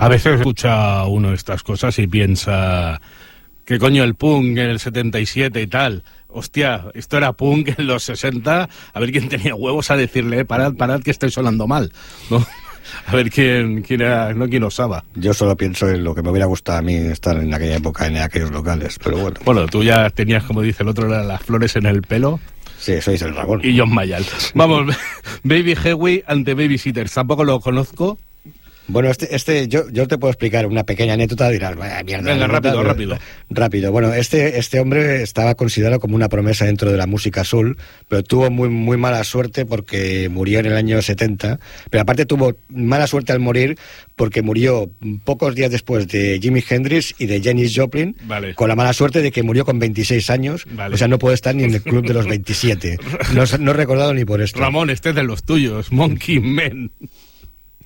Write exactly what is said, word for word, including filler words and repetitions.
A veces escucha uno estas cosas y piensa, ¿qué coño el punk en el setenta y siete y tal? Hostia, esto era punk en los sesenta, a ver quién tenía huevos a decirle, eh, parad, parad que estáis sonando mal, ¿no? A ver quién, quién era, no quién osaba. Yo solo pienso en lo que me hubiera gustado a mí estar en aquella época, en aquellos locales, pero bueno. Bueno, tú ya tenías, como dice el otro, las flores en el pelo. Sí, sois el dragón. Y John Mayall. Vamos, Baby Hewie ante Babysitters, tampoco lo conozco. Bueno, este, este, yo, yo te puedo explicar una pequeña anécdota, dirás, vaya mierda. Venga, rápido, pero, rápido. Rápido. Bueno, este, este hombre estaba considerado como una promesa dentro de la música soul, pero tuvo muy, muy mala suerte porque murió en el año setenta, pero aparte tuvo mala suerte al morir porque murió pocos días después de Jimi Hendrix y de Janis Joplin, vale. Con la mala suerte de que murió con veintiséis años, vale. O sea, no puede estar ni en el club de los veintisiete. No, no he recordado ni por esto. Ramón, este es de los tuyos, Monkey Man.